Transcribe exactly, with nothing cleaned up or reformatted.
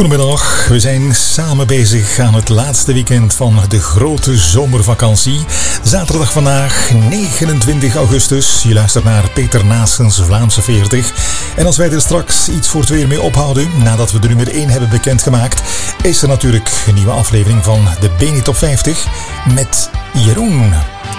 Goedemiddag, we zijn samen bezig aan het laatste weekend van de grote zomervakantie. Zaterdag vandaag, negenentwintig augustus. Je luistert naar Peter Naessens Vlaamse veertig. En als wij er straks iets voor het weer mee ophouden, nadat we de nummer één hebben bekendgemaakt, is er natuurlijk een nieuwe aflevering van de B N I Top vijftig met Jeroen.